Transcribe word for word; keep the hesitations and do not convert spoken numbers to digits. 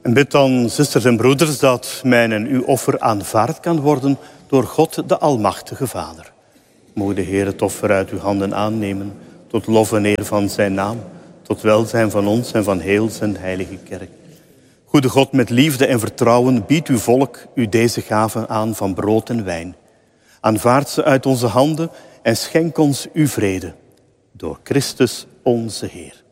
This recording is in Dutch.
En bid dan, zusters en broeders, dat mijn en uw offer aanvaard kan worden door God, de Almachtige Vader. Moge de Heer het offer uit uw handen aannemen, tot lof en eer van zijn naam, tot welzijn van ons en van heel zijn heilige kerk. Goede God, met liefde en vertrouwen biedt uw volk u deze gaven aan van brood en wijn. Aanvaard ze uit onze handen en schenk ons uw vrede. Door Christus onze Heer.